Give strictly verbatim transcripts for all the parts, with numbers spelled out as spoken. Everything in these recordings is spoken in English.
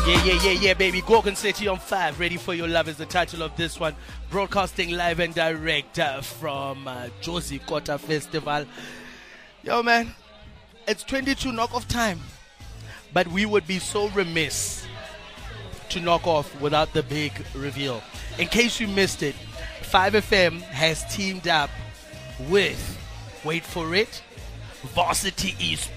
Yeah, yeah, yeah, yeah, baby. Gorgon City on five. Ready for your love is the title of this one. Broadcasting live and direct uh, from uh, Josie Kota Festival. Yo, man, it's twenty-two knock-off time. But we would be so remiss to knock off without the big reveal. In case you missed it, five F M has teamed up with, wait for it, Varsity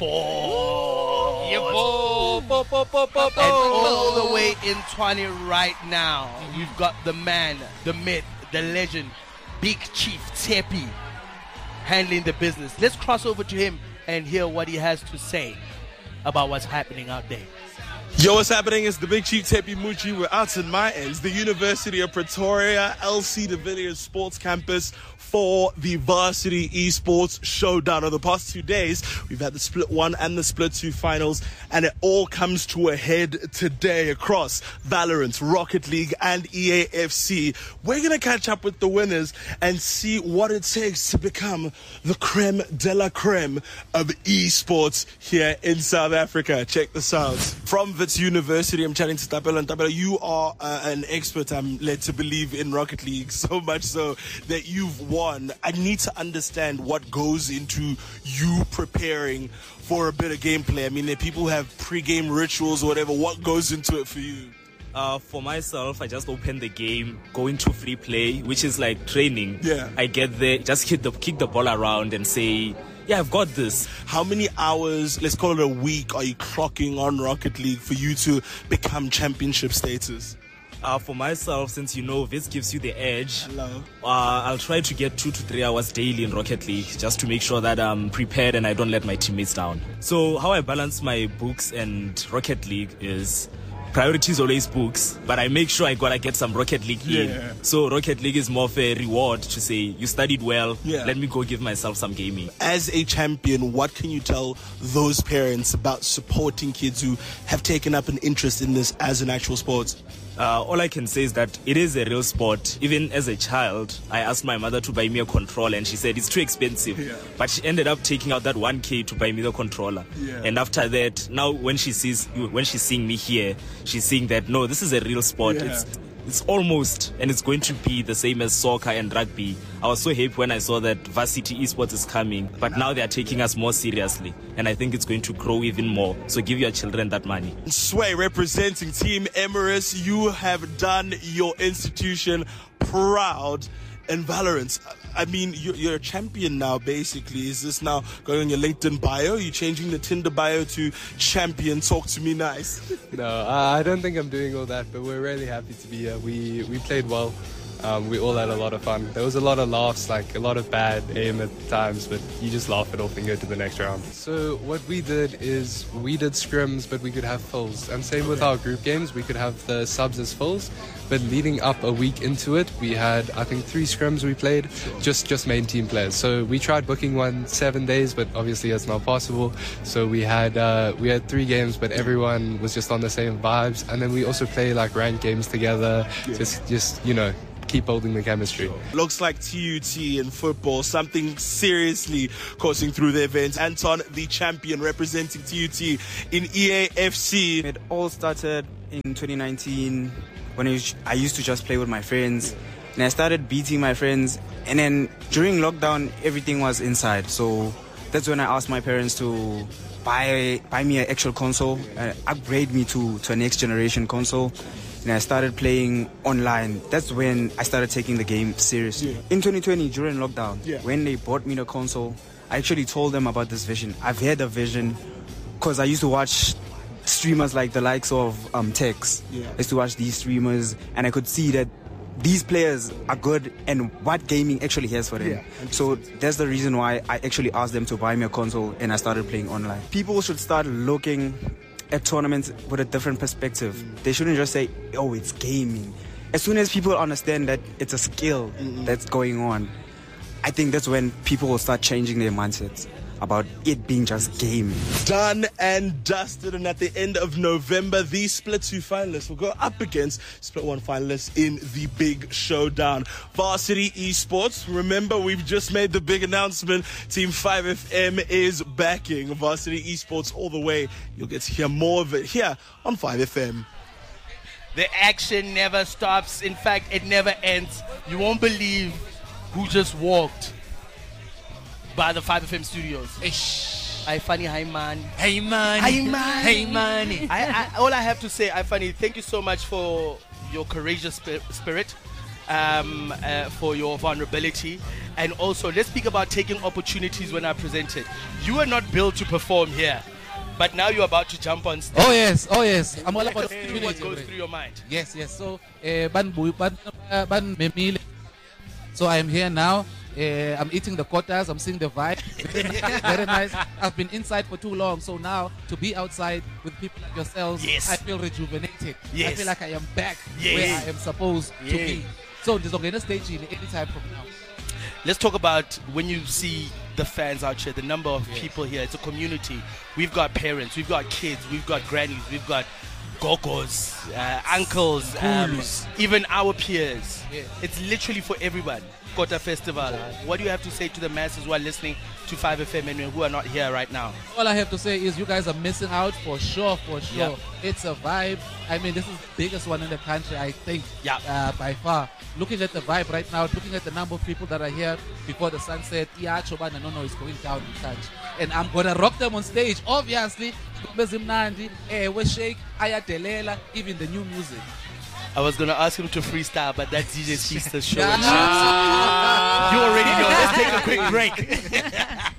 Esports. Yeah, bo, bo, bo, bo, bo, bo. And all the way in Tshwane right now, mm-hmm. we've got the man, the myth, the legend, Big Chief Tshepi, handling the business. Let's cross over to him and hear what he has to say about what's happening out there. Yo, what's happening? It's the Big Chief Tshepi Muchi. We're out in my ends, the University of Pretoria, L C de Villiers Sports Campus, for the Varsity Esports Showdown. Over the past two days, we've had the Split one and the Split two finals, and it all comes to a head today across Valorant, Rocket League, and E A F C. We're going to catch up with the winners and see what it takes to become the creme de la creme of esports here in South Africa. Check this out. From Wits University, I'm chatting to Tapela. And Tapela, you are uh, an expert, I'm led to believe, in Rocket League, so much so that you've won. I need to understand what goes into you preparing for a bit of gameplay. I mean, people who have pre-game rituals or whatever. What goes into it for you? Uh, for myself, I just open the game, go into free play, which is like training. Yeah. I get there, just kick the, kick the ball around and say, yeah, I've got this. How many hours, let's call it a week, are you clocking on Rocket League for you to become championship status? Uh, for myself, since you know this gives you the edge, Hello. Uh, I'll try to get two to three hours daily in Rocket League just to make sure that I'm prepared and I don't let my teammates down. So how I balance my books and Rocket League is priority is always books, but I make sure I gotta get some Rocket League in. Yeah. So Rocket League is more of a reward to say, you studied well, yeah. let me go give myself some gaming. As a champion, what can you tell those parents about supporting kids who have taken up an interest in this as an actual sport? Uh, all I can say is that it is a real sport. Even as a child, I asked my mother to buy me a controller and she said it's too expensive. Yeah. But she ended up taking out that one K to buy me the controller. Yeah. And after that, now when she sees, when she's seeing me here, she's seeing that, no, this is a real sport. Yeah. It's It's almost, and it's going to be the same as soccer and rugby. I was so happy when I saw that Varsity Esports is coming, but now they are taking us more seriously, and I think it's going to grow even more. So give your children that money. Sway, representing Team Emirates, you have done your institution proud in Valorant. I mean, you're, you're a champion now, basically. Is this now going on your LinkedIn bio? Are you changing the Tinder bio to champion? Talk to me nice. No, I don't think I'm doing all that, but we're really happy to be here. We, we played well. Um, we all had a lot of fun. There was a lot of laughs, like a lot of bad aim at times, but you just laugh it off and go to the next round. So what we did is we did scrims, but we could have fills. And same with our group games, we could have the subs as fills. But leading up a week into it, we had, I think, three scrims we played, just, just main team players. So we tried booking one seven days, but obviously it's not possible. So we had uh, we had three games, but everyone was just on the same vibes. And then we also play like ranked games together, just, just you know, keep holding the chemistry. Looks like T U T in football, something seriously coursing through the event. Anton, the champion, representing T U T in E A F C. It all started in twenty nineteen when I used to just play with my friends, and I started beating my friends, and then during lockdown everything was inside, so that's when I asked my parents to buy buy me an actual console and upgrade me to, to a next generation console. And I started playing online. That's when I started taking the game seriously. Yeah. In twenty twenty, during lockdown, yeah. when they bought me the console, I actually told them about this vision. I've had a vision because I used to watch streamers like the likes of um, Tex. Yeah. I used to watch these streamers, and I could see that these players are good and what gaming actually has for them. Yeah, so that's the reason why I actually asked them to buy me a console and I started playing online. People should start looking at tournaments with a different perspective. Mm. They shouldn't just say, oh, it's gaming. As soon as people understand that it's a skill mm-hmm. that's going on, I think that's when people will start changing their mindsets about it being just gaming. Done and dusted, and at the end of November, these Split two finalists will go up against Split one finalists in the big showdown. Varsity Esports, remember we've just made the big announcement. Team five F M is backing Varsity Esports all the way. You'll get to hear more of it here on five F M. The action never stops. In fact, it never ends. You won't believe who just walked by the five F M studios. Ish. I funny, hi man. Hey man. Hi man. Hey man. I, I, all I have to say, I funny. Thank you so much for your courageous spi- spirit, um, uh, for your vulnerability, and also let's speak about taking opportunities when I presented. You were not built to perform here, but now you're about to jump on stage. Oh yes, oh yes. I'm all about Tell me what goes through your mind. Yes, yes. So, uh, ban bu- ban uh, ban memile. So I am here now. Uh, I'm eating the quarters. I'm seeing the vibe. Very nice. I've been inside for too long, so now to be outside with people like yourselves, Yes. I feel rejuvenated. I Yes. feel like I am back Yeah. where I am supposed to Yeah. be. So there's going to stage in any time from now. Let's talk about when you see the fans out here, the number of people here. It's a community. We've got parents, we've got kids, we've got grannies, we've got gogos, uh, uncles, um, even our peers. Yeah. It's literally for everyone. Kota Festival. What do you have to say to the masses who are listening to five F M and who are not here right now? All I have to say is you guys are missing out for sure, for sure. Yep. It's a vibe. I mean, this is the biggest one in the country, I think, Yep. uh, by far. Looking at the vibe right now, looking at the number of people that are here before the sunset, yeah, Chobana no no is going down in touch. And I'm going to rock them on stage, obviously. Bezimnandi, eh, we shake, ayadelela, even the new music. I was going to ask him to freestyle, but that's D J Feaster's show. Yeah. You already know. Let's take a quick break.